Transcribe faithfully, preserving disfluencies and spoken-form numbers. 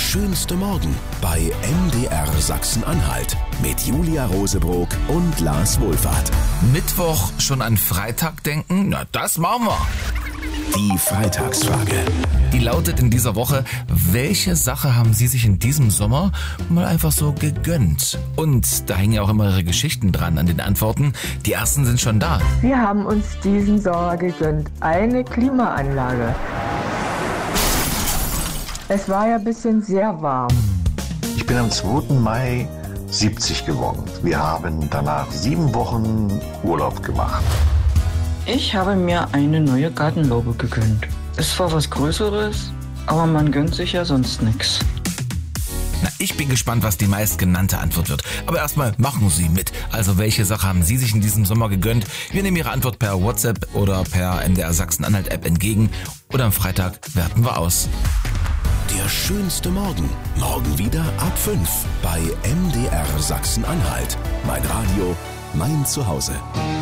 schönste Morgen bei M D R Sachsen-Anhalt mit Julia Rosebrock und Lars Wohlfahrt. Mittwoch schon an Freitag denken? Na, das machen wir. Die Freitagsfrage. Die lautet in dieser Woche: Welche Sache haben Sie sich in diesem Sommer mal einfach so gegönnt? Und da hängen ja auch immer Ihre Geschichten dran an den Antworten. Die ersten sind schon da. Wir haben uns diesen Sommer gegönnt eine Klimaanlage. Es war ja ein bisschen sehr warm. Ich bin am zweiten Mai siebzig geworden. Wir haben danach sieben Wochen Urlaub gemacht. Ich habe mir eine neue Gartenlaube gegönnt. Ist zwar was Größeres, aber man gönnt sich ja sonst nichts. Na, ich bin gespannt, was die meistgenannte Antwort wird. Aber erstmal machen Sie mit. Also welche Sache haben Sie sich in diesem Sommer gegönnt? Wir nehmen Ihre Antwort per WhatsApp oder per M D R Sachsen-Anhalt-App entgegen. Oder am Freitag werten wir aus. Der schönste Morgen. Morgen wieder ab fünf bei M D R Sachsen-Anhalt. Mein Radio, mein Zuhause.